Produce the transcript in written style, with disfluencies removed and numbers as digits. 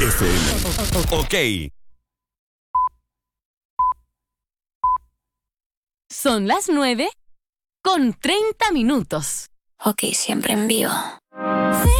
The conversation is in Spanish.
FM. Ok. Son las 9:30. Ok, siempre en vivo.